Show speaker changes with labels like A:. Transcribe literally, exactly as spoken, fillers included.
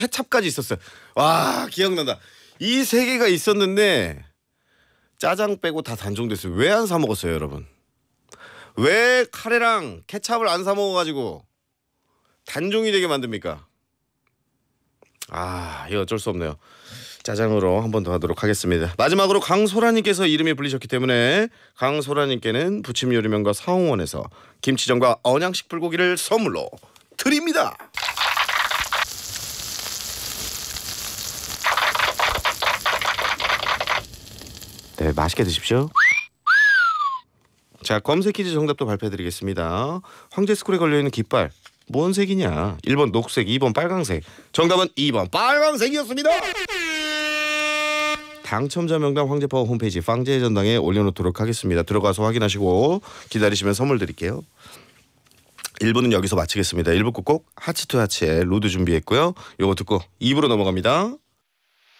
A: 케찹까지 있었어요. 와 기억난다. 이 세 개가 있었는데 짜장 빼고 다 단종됐어요. 왜 안 사 먹었어요, 여러분? 왜 카레랑 케찹을 안 사 먹어가지고 단종이 되게 만듭니까? 아 이거 어쩔 수 없네요. 짜장으로 한 번 더 하도록 하겠습니다. 마지막으로 강소라님께서 이름이 불리셨기 때문에 강소라님께는 부침 요리명가 사홍원에서 김치전과 언양식 불고기를 선물로 드립니다. 네, 맛있게 드십시오. 자, 검색 퀴즈 정답도 발표해드리겠습니다. 황제스쿨에 걸려있는 깃발 뭔 색이냐? 일 번 녹색, 이 번 빨강색. 정답은 이 번 빨강색이었습니다. 당첨자 명단 황제파워 홈페이지 황제의 전당에 올려놓도록 하겠습니다. 들어가서 확인하시고 기다리시면 선물 드릴게요. 일 부는 여기서 마치겠습니다. 일 부 끝곡 하치투 하치의 로드 준비했고요. 요거 듣고 이 부로 넘어갑니다.